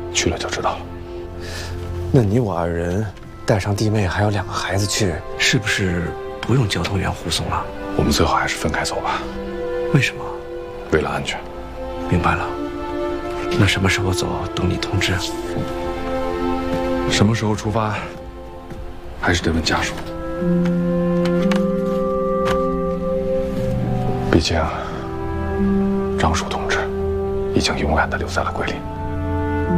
去了就知道了。 那你我2人带上弟妹还有2个孩子去，是不是不用交通员护送了？ 我们最好还是分开走吧。 为什么？ 为了安全。 明白了。那什么时候走？等你通知。 什么时候出发，还是得问家属。毕竟，张叔同志已经永远地留在了桂林。